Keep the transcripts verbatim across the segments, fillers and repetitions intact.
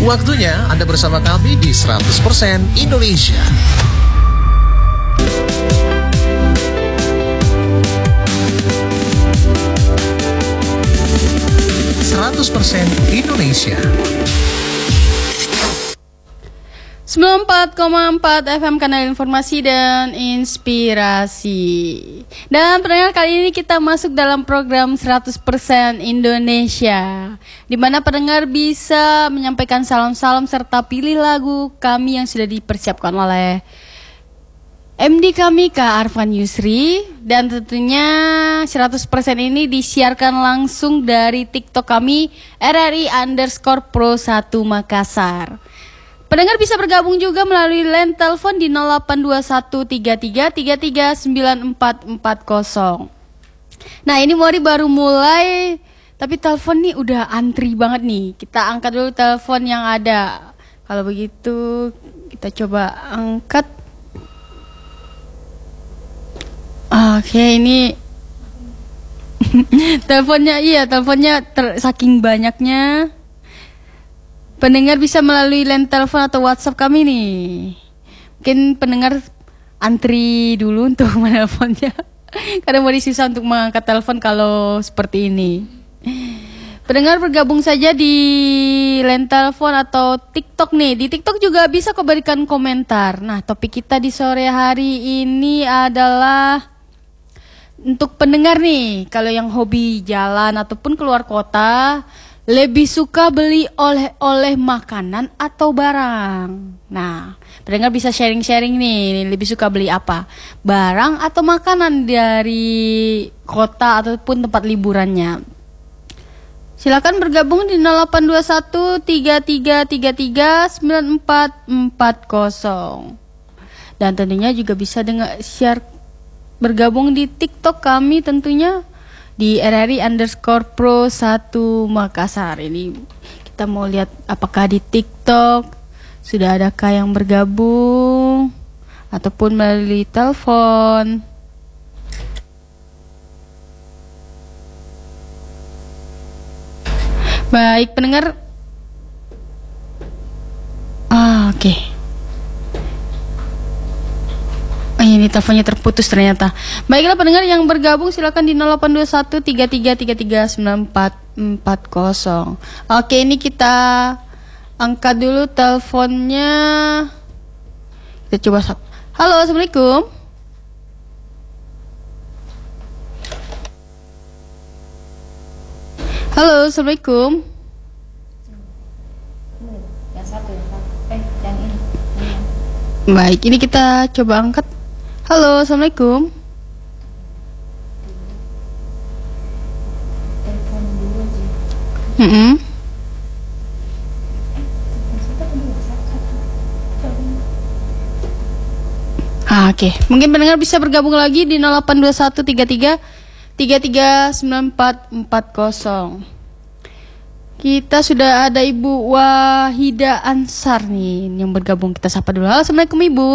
Waktunya Anda bersama kami di seratus persen Indonesia. seratus persen Indonesia. sembilan puluh empat koma empat F M, kanal informasi dan inspirasi. Dan pendengar, kali ini kita masuk dalam program seratus persen Indonesia, di mana pendengar bisa menyampaikan salam-salam serta pilih lagu kami yang sudah dipersiapkan oleh M D kami Kak Arfan Yusri. Dan tentunya seratus persen ini disiarkan langsung dari TikTok kami R R I underscore Pro satu Makassar. Pendengar bisa bergabung juga melalui line telepon di nol delapan dua satu tiga tiga tiga tiga sembilan empat empat nol. Nah, ini Mori baru mulai, tapi telepon nih udah antri banget nih. Kita angkat dulu telepon yang ada. Kalau begitu kita coba angkat. Oke, ini teleponnya, iya teleponnya ter, saking banyaknya. Pendengar bisa melalui line telepon atau WhatsApp kami nih. Mungkin pendengar antri dulu untuk menelponnya, karena mau susah untuk mengangkat telepon kalau seperti ini. Pendengar bergabung saja di line telepon atau TikTok nih. Di TikTok juga bisa kau berikan komentar. Nah, topik kita di sore hari ini adalah untuk pendengar nih, kalau yang hobi jalan ataupun keluar kota, lebih suka beli oleh-oleh makanan atau barang. Nah, pendengar bisa sharing-sharing nih, lebih suka beli apa? Barang atau makanan dari kota ataupun tempat liburannya. Silakan bergabung di nol delapan dua satu tiga tiga tiga tiga sembilan empat empat nol. Dan tentunya juga bisa dengan share bergabung di TikTok kami tentunya di R R I underscore Pro satu Makassar. Ini kita mau lihat apakah di TikTok sudah adakah yang bergabung ataupun melalui telepon. Baik pendengar. Ah, oke. Okay. Ini teleponnya terputus ternyata. Baiklah pendengar yang bergabung silakan di nol delapan dua satu tiga tiga tiga tiga sembilan empat empat nol. Oke, ini kita angkat dulu teleponnya. Kita coba. Halo, assalamualaikum. Halo, assalamualaikum. Yang satu, yang satu. Eh, yang ini. Baik, ini kita coba angkat. Halo, assalamualaikum. Mm-hmm. Ah, oke, okay. Mungkin pendengar bisa bergabung lagi di nol delapan dua satu tiga tiga tiga tiga sembilan empat empat nol. Kita sudah ada Ibu Wahida Ansar nih yang bergabung. Kita sapa dulu. Halo, assalamualaikum Ibu.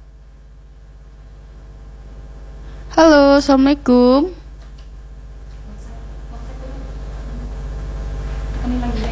Halo, assalamualaikum.